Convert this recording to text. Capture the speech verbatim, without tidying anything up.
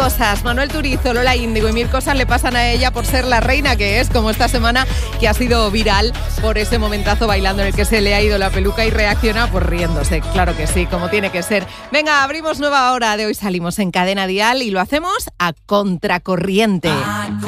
cosas. Manuel Turizo, Lola Índigo y mil cosas le pasan a ella por ser la reina que es, como esta semana que ha sido viral por ese momentazo bailando en el que se le ha ido la peluca y reacciona pues riéndose. Claro que sí, como tiene que ser. Venga, abrimos nueva hora de Hoy Salimos en Cadena Dial y lo hacemos a contracorriente.